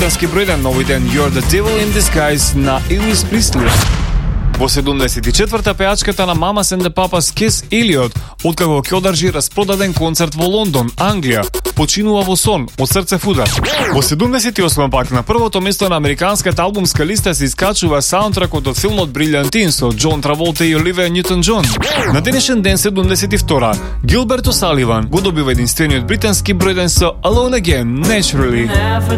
британски број 1 нови ден You're the Devil in Disguise на Елвис Пресли. Во 74-та пеачката на Mamas and the Papas Kiss Елиот, откако ќе одржи распродаден концерт во Лондон, Англија, починува во сон од срцев удар. Во 78 пак на првото место на американската албумска листа се искачува саундтракот од филмот Brilliantine со Џон Траволта и Оливија Њутон-Џон. На денешен ден 72 Гилберт О'Саливан го добива единствениот британски број 1 со Alone Again, Naturally.